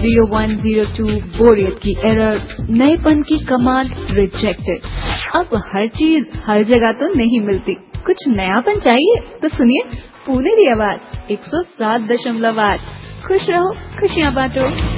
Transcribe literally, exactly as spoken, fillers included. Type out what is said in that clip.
Zero one zero to बोरियत की error, नएपन की कमांड रिजेक्टेड। अब हर चीज हर जगह तो नहीं मिलती, कुछ नयापन चाहिए तो सुनिए पुनेरी आवाज एक सौ सात दशमलव आठ। खुश रहो, खुशियाँ बांटो।